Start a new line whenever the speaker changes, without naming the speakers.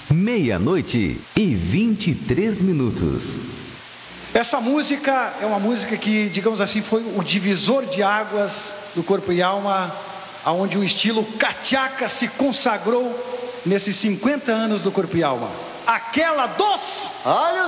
meia-noite e 23 minutos.
Essa música é uma música que, digamos assim, foi o divisor de águas do Corpo e Alma, aonde o estilo cachaca se consagrou nesses 50 anos do Corpo e Alma. Aquela dos...
Olha